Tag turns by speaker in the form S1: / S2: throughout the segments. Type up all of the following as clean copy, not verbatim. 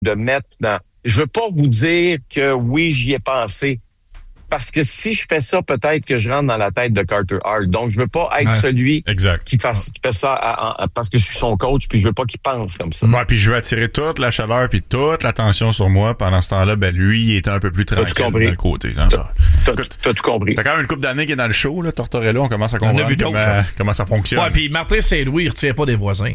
S1: de mettre dans... Je veux pas vous dire que oui, j'y ai pensé. Parce que si je fais ça, peut-être que je rentre dans la tête de Carter Hart. Donc, je veux pas être celui qui fait ça parce que je suis son coach, puis je veux pas qu'il pense comme ça.
S2: Ouais, puis je veux attirer toute la chaleur puis toute l'attention sur moi. Pendant ce temps-là, ben lui, il était un peu plus tranquille dans le côté.
S1: T'as tout compris.
S2: T'as quand même une couple d'années qui est dans le show, là, Tortorella. On commence à comprendre comment ça fonctionne.
S3: Ouais, puis Martin Saint-Louis, il retire pas des voisins.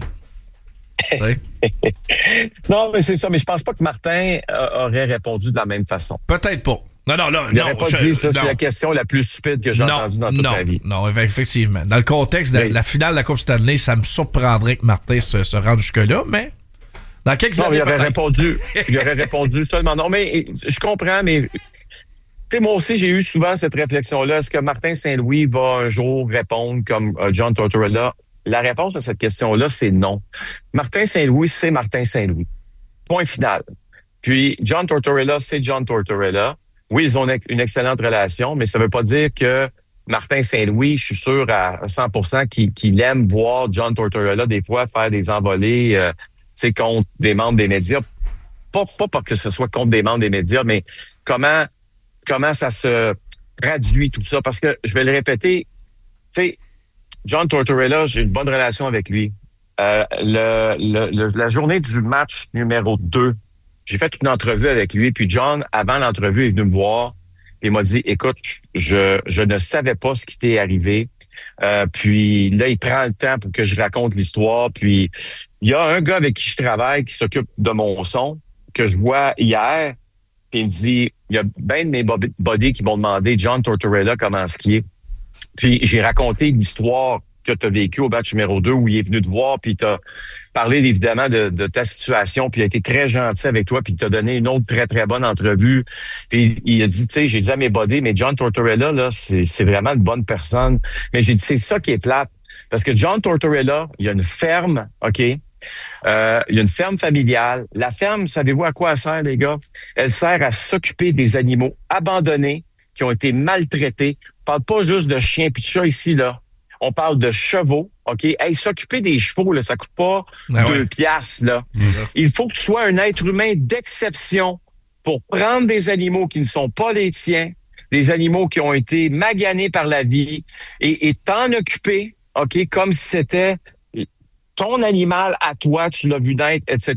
S1: Non, mais c'est ça. Mais je pense pas que Martin aurait répondu de la même façon.
S3: Peut-être pas. Non.
S1: Il n'aurait pas dit ça, c'est la question la plus stupide que j'ai entendue dans toute ma vie.
S3: Non, effectivement. Dans le contexte de la finale de la Coupe Stanley, ça me surprendrait que Martin se rende jusque-là, mais dans quelques années,
S1: il aurait répondu seulement non. Mais je comprends, mais tu sais, moi aussi, j'ai eu souvent cette réflexion-là. Est-ce que Martin Saint-Louis va un jour répondre comme John Tortorella? La réponse à cette question-là, c'est non. Martin Saint-Louis, c'est Martin Saint-Louis. Point final. Puis John Tortorella, c'est John Tortorella. Oui, ils ont une excellente relation, mais ça veut pas dire que Martin Saint-Louis, je suis sûr à 100% qu'il aime voir John Tortorella des fois faire des envolées contre des membres des médias. Pas que ce soit contre des membres des médias, mais comment ça se traduit tout ça. Parce que, je vais le répéter, tu sais, John Tortorella, j'ai une bonne relation avec lui. La journée du match numéro 2, j'ai fait une entrevue avec lui, puis John, avant l'entrevue, est venu me voir, et il m'a dit, écoute, je ne savais pas ce qui t'est arrivé. Puis là, il prend le temps pour que je raconte l'histoire. Puis il y a un gars avec qui je travaille qui s'occupe de mon son, que je vois hier, puis il me dit, il y a bien de mes buddies qui m'ont demandé, John Tortorella, comment est-ce qu'il est? Puis j'ai raconté l'histoire que tu as vécu au match numéro 2 où il est venu te voir, puis t'as parlé évidemment de ta situation, puis il a été très gentil avec toi, puis il t'a donné une autre très, très bonne entrevue. Puis il a dit, tu sais, j'ai dit à mes buddies, mais John Tortorella, là, c'est vraiment une bonne personne. Mais j'ai dit, c'est ça qui est plate. Parce que John Tortorella, il y a une ferme, OK? Il y a une ferme familiale. La ferme, savez-vous à quoi elle sert, les gars? Elle sert à s'occuper des animaux abandonnés qui ont été maltraités. On parle pas juste de chiens puis de chats ici, là. On parle de chevaux, OK? Hey, s'occuper des chevaux, là, ça coûte pas 2 piastres, là. Il faut que tu sois un être humain d'exception pour prendre des animaux qui ne sont pas les tiens, des animaux qui ont été maganés par la vie et t'en occuper, OK? Comme si c'était ton animal à toi, tu l'as vu naître, etc.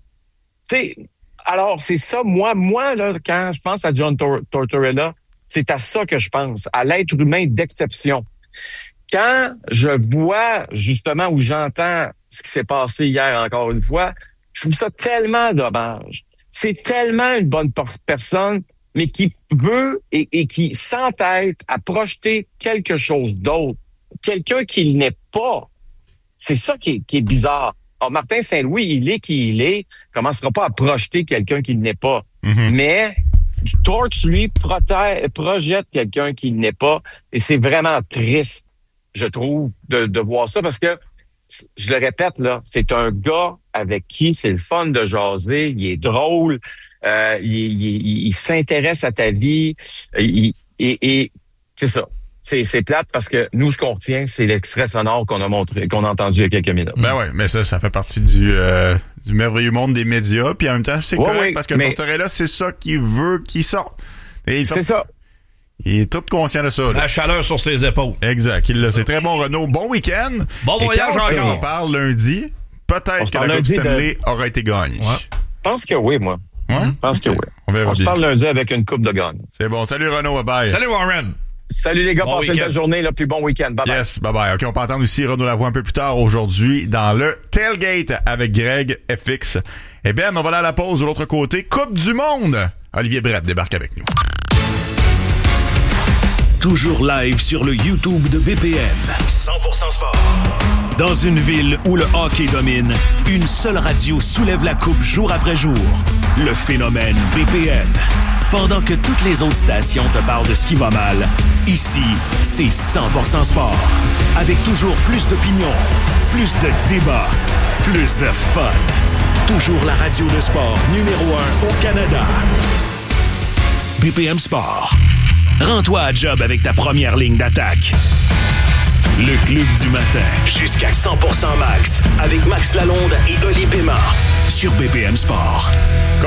S1: Tu sais, alors, c'est ça, moi, là, quand je pense à John Tortorella, c'est à ça que je pense, à l'être humain d'exception. Quand je vois, justement, ou j'entends ce qui s'est passé hier encore une fois, je trouve ça tellement dommage. C'est tellement une bonne personne, mais qui veut et qui s'entête à projeter quelque chose d'autre. Quelqu'un qu'il n'est pas. C'est ça qui est bizarre. Alors, Martin Saint-Louis, il est qui il est, commencera pas à projeter quelqu'un qu'il n'est pas. Mm-hmm. Mais Torch, lui, projette quelqu'un qu'il n'est pas. Et c'est vraiment triste, je trouve, de voir ça, parce que, je le répète, là, c'est un gars avec qui c'est le fun de jaser, il est drôle, il s'intéresse à ta vie, et c'est ça. C'est plate parce que nous, ce qu'on retient, c'est l'extrait sonore qu'on a entendu il y a quelques minutes.
S2: Ben ouais, mais ça fait partie du merveilleux monde des médias, puis en même temps, c'est correct, parce que Tortorella, c'est ça qu'il veut qu'il sorte.
S1: C'est ça.
S2: Il est tout conscient de ça.
S3: La chaleur sur ses épaules.
S2: Exact. C'est très bon, Renaud. Bon week-end.
S3: Bon voyage encore.
S2: On reparle lundi. Peut-être que la Coupe Stanley aura été gagnée.
S1: Ouais. Je pense que oui, moi.
S2: Ouais?
S1: Je pense que oui.
S2: On verra bien.
S1: Se parle lundi avec une coupe de gagne.
S2: C'est bon. Salut, Renaud. Bye.
S3: Salut, Warren.
S1: Salut les gars, passez une belle journée, là, puis bon week-end. Bye bye.
S2: Yes, bye bye. OK, on peut entendre aussi Renaud Lavoie un peu plus tard aujourd'hui dans le Tailgate avec Greg FX. Eh bien, on va aller à la pause de l'autre côté. Coupe du monde. Olivier Brett débarque avec nous.
S4: Toujours live sur le YouTube de BPM.
S5: 100% sport.
S4: Dans une ville où le hockey domine, une seule radio soulève la coupe jour après jour. Le phénomène BPM. Pendant que toutes les autres stations te parlent de ce qui va mal, ici, c'est 100% sport. Avec toujours plus d'opinions, plus de débats, plus de fun. Toujours la radio de sport numéro 1 au Canada. BPM Sport. Rends-toi à job avec ta première ligne d'attaque. Le Club du matin.
S5: Jusqu'à 100% max. Avec Max Lalonde et Oli Pema.
S4: sur BPM Sport.